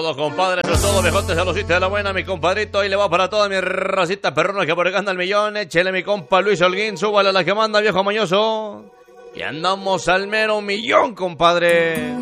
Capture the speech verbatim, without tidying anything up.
Todo, compadre, eso es todo, viejotes, a los sitios de la buena, mi compadrito, ahí le va para toda mi racita perrona que por acá anda el millón, échele mi compa Luis Holguín, súbale a la que manda, viejo mañoso, y andamos al mero millón, compadre.